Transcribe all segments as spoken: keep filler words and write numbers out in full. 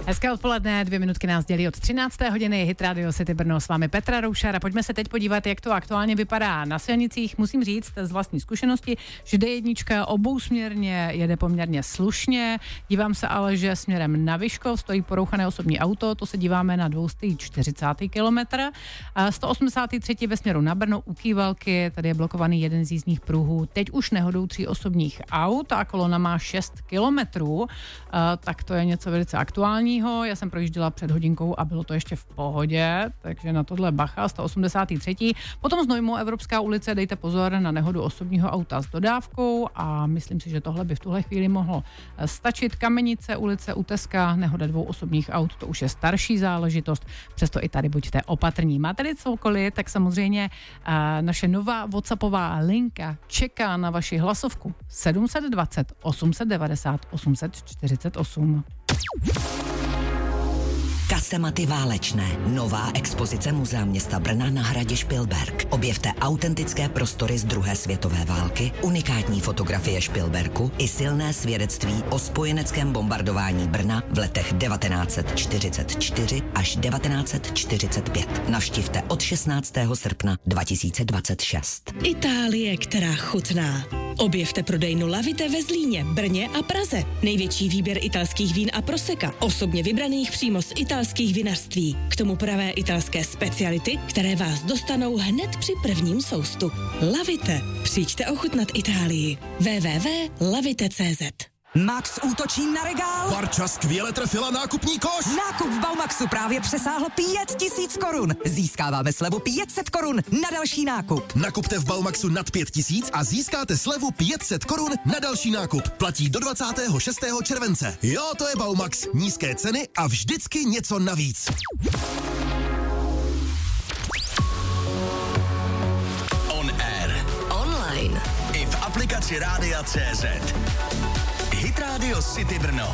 Hezké odpoledne, dvě minutky nás dělí od třinácté hodiny, Hit Radio City Brno, s vámi Petra Roušara. Pojďme se teď podívat, jak to aktuálně vypadá na silnicích. Musím říct z vlastní zkušenosti, že D jedna obousměrně jede poměrně slušně. Dívám se ale, že směrem na Vyškov stojí porouchané osobní auto, to se díváme na dvě stě čtyřicátý kilometr. sto osmdesátý třetí ve směru na Brno u Kývalky, tady je blokovaný jeden z jízdních pruhů. Teď už nehodou tří osobních aut a kolona má šest kilometrů, tak to je něco velice aktuální. Já jsem projížděla před hodinkou a bylo to ještě v pohodě, takže na tohle bacha, sto osmdesátý třetí Potom Znojmo, Evropská ulice, dejte pozor na nehodu osobního auta s dodávkou a myslím si, že tohle by v tuhle chvíli mohlo stačit. Kamenice, ulice Uteska, nehoda dvou osobních aut, to už je starší záležitost, přesto i tady buďte opatrní. Máte-li cokoliv, tak samozřejmě naše nová WhatsAppová linka čeká na vaši hlasovku sedm set dvacet, osm set devadesát, osm set čtyřicet osm. Kasematy válečné. Nová expozice Muzea města Brna na hradě Špilberk. Objevte autentické prostory z druhé světové války, unikátní fotografie Špilberku i silné svědectví o spojeneckém bombardování Brna v letech devatenáct set čtyřicet čtyři až devatenáct set čtyřicet pět. Navštivte od šestnáctého srpna dva tisíce dvacet šest. Itálie, která chutná. Objevte prodejnu Lavite ve Zlíně, Brně a Praze. Největší výběr italských vín a proseka, osobně vybraných přímo z italských vinařství. K tomu pravé italské speciality, které vás dostanou hned při prvním soustu. Lavite. Přijďte ochutnat Itálii. w w w tečka lavite tečka c z. Max útočí na regál. Barča skvěle trefila nákupní koš. Nákup v Baumaxu právě přesáhl pět tisíc korun. Získáváme slevu pět set korun na další nákup. Nakupte v Baumaxu nad pět tisíc a získáte slevu pět set korun na další nákup. Platí do dvacátého šestého července. Jo, to je Baumax. Nízké ceny a vždycky něco navíc. On air. Online. I v aplikaci Rádia C Z. Hit Radio City Brno.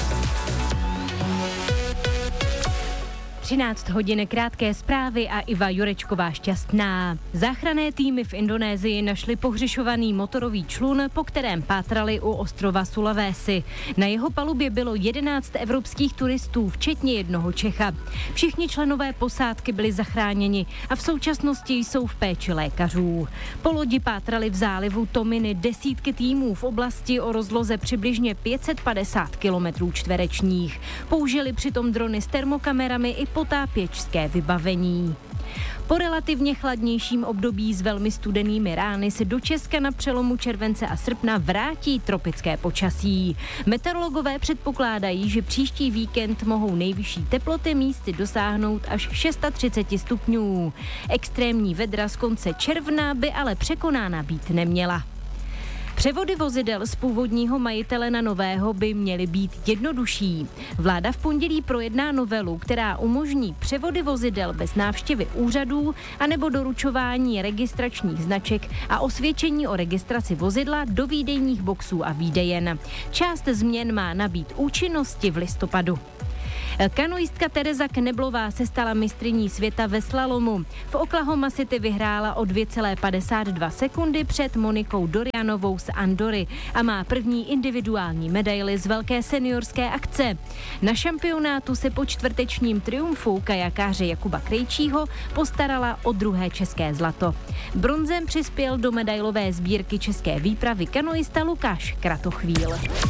třináct hodin, krátké zprávy a Iva Jurečková šťastná. Záchranné týmy v Indonésii našli pohřešovaný motorový člun, po kterém pátrali u ostrova Sulawesi. Na jeho palubě bylo jedenáct evropských turistů, včetně jednoho Čecha. Všichni členové posádky byli zachráněni a v současnosti jsou v péči lékařů. Po lodi pátrali v zálivu Tominy desítky týmů v oblasti o rozloze přibližně pět set padesát kilometrů čtverečních. Použili přitom drony s termokamerami i potápěčské vybavení. Po relativně chladnějším období s velmi studenými rány se do Česka na přelomu července a srpna vrátí tropické počasí. Meteorologové předpokládají, že příští víkend mohou nejvyšší teploty místy dosáhnout až třicet šest stupňů. Extrémní vedra z konce června by ale překonána být neměla. Převody vozidel z původního majitele na nového by měly být jednodušší. Vláda v pondělí projedná novelu, která umožní převody vozidel bez návštěvy úřadů anebo doručování registračních značek a osvědčení o registraci vozidla do výdejních boxů a výdejen. Část změn má nabýt účinnosti v listopadu. Kanoistka Tereza Kneblová se stala mistryní světa ve slalomu. V Oklahoma City vyhrála o dvě celé padesát dva sekundy před Monikou Dorianovou z Andory a má první individuální medaili z velké seniorské akce. Na šampionátu se po čtvrtečním triumfu kajakáře Jakuba Krejčího postarala o druhé české zlato. Bronzem přispěl do medailové sbírky české výpravy kanoista Lukáš Kratochvíl.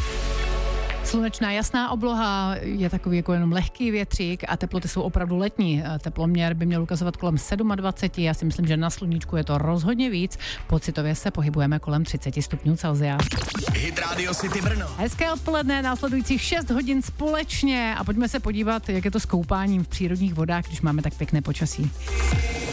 Slunečná jasná obloha, je takový jako jenom lehký větřík a teploty jsou opravdu letní. Teploměr by měl ukazovat kolem dvacet sedm, já si myslím, že na sluníčku je to rozhodně víc. Pocitově se pohybujeme kolem třicet stupňů Celsia. Hit Radio City Brno. Hezké odpoledne, následujících šest hodin společně a pojďme se podívat, jak je to s koupáním v přírodních vodách, když máme tak pěkné počasí.